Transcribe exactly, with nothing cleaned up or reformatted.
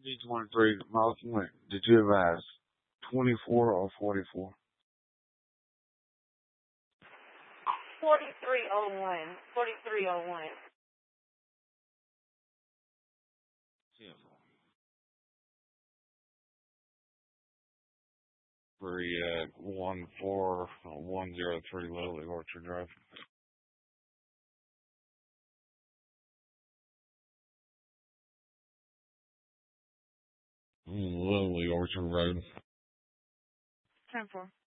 D twenty-three, Malcolm Link. Did you advise twenty-four or forty-four? forty-three oh one. forty-three oh one. Yeah. Three at one four one zero three Lily Orchard Drive. Lily Orchard Road. ten four.